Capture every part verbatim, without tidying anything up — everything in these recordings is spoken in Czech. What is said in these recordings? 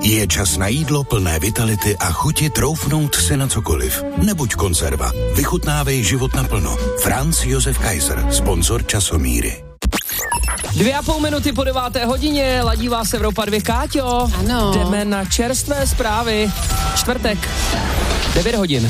Je čas na jídlo plné vitality a chuti troufnout si na cokoliv. Nebuď konzerva. Vychutnávej život naplno. Franz Josef Kaiser, sponzor Časomíry. Dvě a půl minuty po deváté hodině, ladí vás Evropa dvě, Káťo. Ano. Jdeme na čerstvé zprávy. Čtvrtek, devět hodin.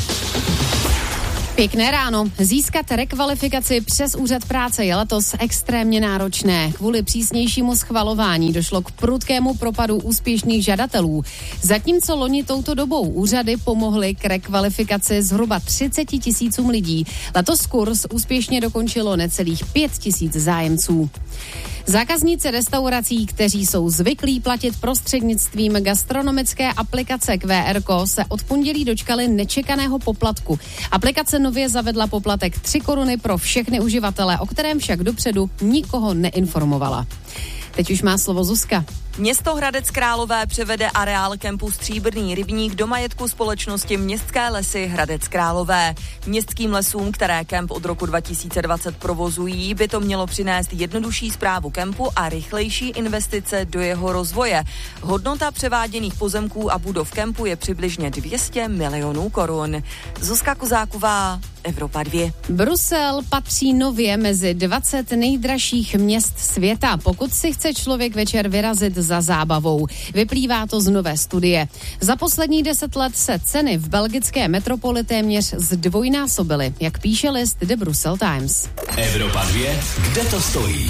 Pěkné ráno. Získat rekvalifikaci přes úřad práce je letos extrémně náročné. Kvůli přísnějšímu schvalování došlo k prudkému propadu úspěšných žadatelů. Zatímco loni touto dobou úřady pomohly k rekvalifikaci zhruba třicet tisícům lidí, letos kurz úspěšně dokončilo necelých pět tisíc zájemců. Zákazníci restaurací, kteří jsou zvyklí platit prostřednictvím gastronomické aplikace Q R kód, se od pondělí dočkali nečekaného poplatku. Aplikace nově zavedla poplatek tři koruny pro všechny uživatele, o kterém však dopředu nikoho neinformovala. Teď už má slovo Zuzka. Město Hradec Králové převede areál kempu Stříbrný rybník do majetku společnosti Městské lesy Hradec Králové. Městským lesům, které kemp od roku dva tisíce dvacet provozují, by to mělo přinést jednodušší správu kempu a rychlejší investice do jeho rozvoje. Hodnota převáděných pozemků a budov kempu je přibližně dvě stě milionů korun. Zuzka Kozáková, Evropa dvě. Brusel patří nově mezi dvacet nejdražších měst světa, pokud si chce člověk večer vyrazit za zábavou. Vyplývá to z nové studie. Za poslední deset let se ceny v belgické metropoli téměř zdvojnásobily, jak píše list The Brussels Times. Evropa dvě, kde to stojí?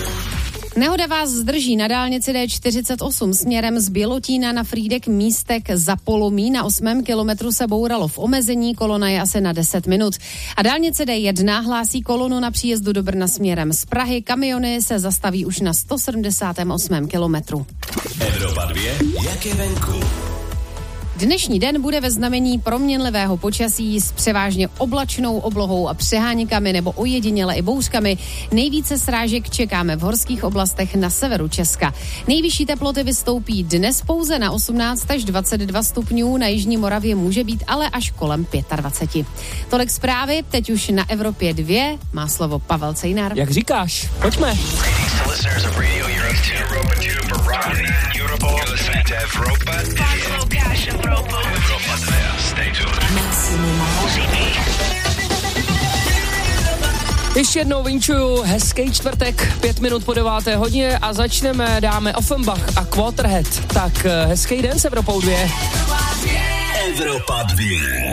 Nehoda vás zdrží na dálnici D čtyřicet osm směrem z Bělotína na Frýdek Místek za Polomí. Na osmém kilometru se bouralo v omezení, kolona je asi na deset minut. A dálnice D jedna hlásí kolonu na příjezdu do Brna směrem z Prahy. Kamiony se zastaví už na sto sedmdesátém osmém kilometru. Evropa dvě, jak je venku? Dnešní den bude ve znamení proměnlivého počasí s převážně oblačnou oblohou a přeháníkami nebo ojediněle i bouřkami. Nejvíce srážek čekáme v horských oblastech na severu Česka. Nejvyšší teploty vystoupí dnes pouze na osmnáct až dvacet dva stupňů, na jižní Moravě může být ale až kolem dvacet pět. Tolik zprávy, teď už na Evropě dvě má slovo Pavel Cejnar. Jak říkáš, pojďme. Ještě jednou vinčuju, hezký čtvrtek, pět minut po deváté hodině a začneme, dáme Offenbach a Quarterhead. Tak hezký den s Evropou dvě. Evropa dvě.